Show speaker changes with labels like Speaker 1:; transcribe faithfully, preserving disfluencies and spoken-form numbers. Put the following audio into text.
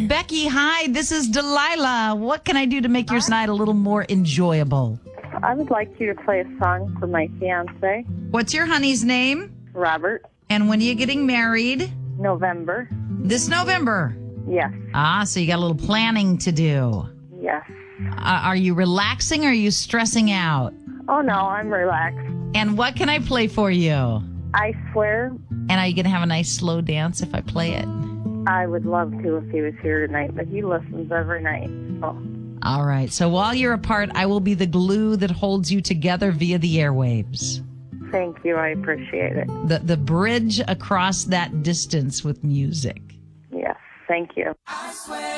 Speaker 1: Becky, hi. This is Delilah. What can I do to make your night a little more enjoyable?
Speaker 2: I would like you to play a song for my fiance,
Speaker 1: What's your honey's name?
Speaker 2: Robert.
Speaker 1: And when are you getting married?
Speaker 2: November.
Speaker 1: This November.
Speaker 2: Yes.
Speaker 1: Ah, so you got a little planning to do.
Speaker 2: Yes.
Speaker 1: Uh, are you relaxing or are you stressing out?
Speaker 2: Oh, no, I'm relaxed.
Speaker 1: And what can I play for you?
Speaker 2: I swear
Speaker 1: And are you going to have a nice slow dance if I play it?
Speaker 2: I would love to if he was here tonight, but he listens every night. So.
Speaker 1: All right. So while you're apart, I will be the glue that holds you together via the airwaves.
Speaker 2: Thank you. I appreciate it.
Speaker 1: The the bridge across that distance with music.
Speaker 2: Yes. Thank you.
Speaker 3: I swear.